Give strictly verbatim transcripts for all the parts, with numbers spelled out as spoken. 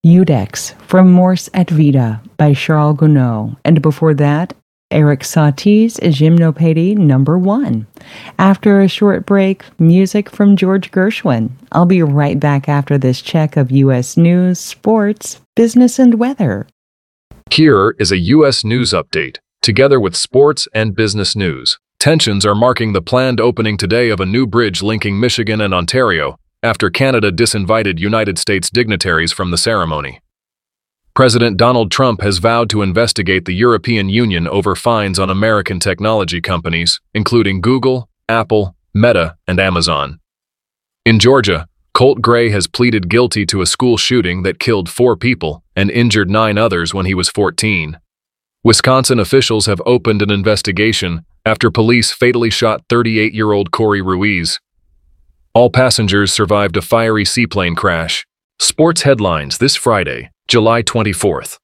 Judex from Mors et Vita by Charles Gounod, and before that, Erik Satie's Gymnopédie number one. After a short break, music from George Gershwin. I'll be right back after this check of U S news, sports, business, and weather. Here is a U S news update, together with sports and business news. Tensions are marking the planned opening today of a new bridge linking Michigan and Ontario after Canada disinvited United States dignitaries from the ceremony. President Donald Trump has vowed to investigate the European Union over fines on American technology companies, including Google, Apple, Meta, and Amazon. In Georgia, Colt Gray has pleaded guilty to a school shooting that killed four people and injured nine others when he was fourteen. Wisconsin officials have opened an investigation after police fatally shot thirty-eight-year-old Corey Ruiz. All passengers survived a fiery seaplane crash. Sports headlines this Friday, July twenty-fourth.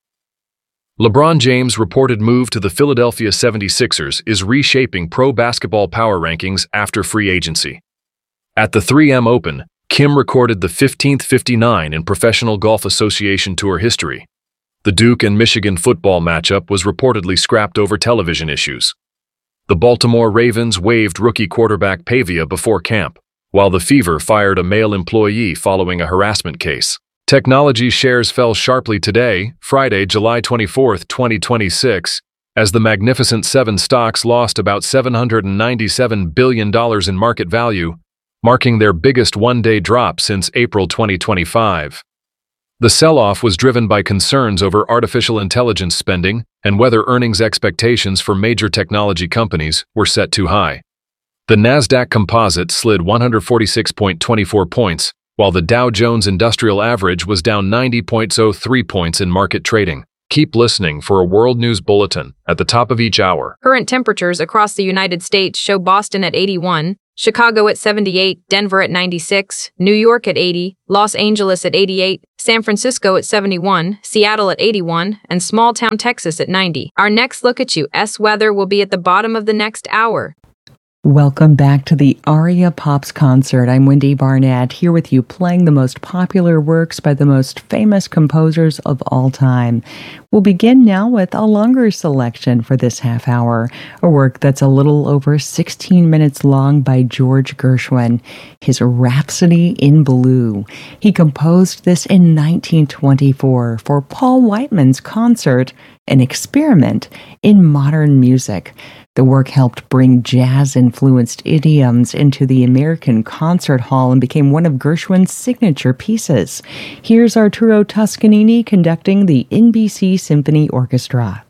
LeBron James' reported move to the Philadelphia seventy-sixers is reshaping pro basketball power rankings after free agency. At the three M Open, Kim recorded the fifteenth fifty-nine in Professional Golf Association Tour history. The Duke and Michigan football matchup was reportedly scrapped over television issues. The Baltimore Ravens waived rookie quarterback Pavia before camp, while the Fever fired a male employee following a harassment case. Technology shares fell sharply today, Friday, July twenty-fourth, twenty twenty-six, as the Magnificent Seven stocks lost about seven hundred ninety-seven billion dollars in market value, marking their biggest one-day drop since April twenty twenty-five. The sell-off was driven by concerns over artificial intelligence spending and whether earnings expectations for major technology companies were set too high. The Nasdaq Composite slid one hundred forty-six point two four points, while the Dow Jones Industrial Average was down ninety point zero three points in market trading. Keep listening for a World News Bulletin at the top of each hour. Current temperatures across the United States show Boston at eighty-one, Chicago at seventy-eight, Denver at ninety-six, New York at eighty, Los Angeles at eighty-eight, San Francisco at seventy-one, Seattle at eighty-one, and small town Texas at ninety. Our next look at U S weather will be at the bottom of the next hour. Welcome back to the Aria Pops concert. I'm Wendy Barnett, here with you playing the most popular works by the most famous composers of all time. We'll begin now with a longer selection for this half hour, a work that's a little over sixteen minutes long by George Gershwin, his Rhapsody in Blue. He composed this in nineteen twenty-four for Paul Whiteman's concert, An Experiment in Modern Music. The work helped bring jazz-influenced idioms into the American concert hall and became one of Gershwin's signature pieces. Here's Arturo Toscanini conducting the N B C Symphony Orchestra.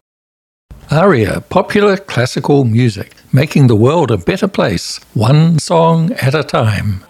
Aria, popular classical music, making the world a better place, one song at a time.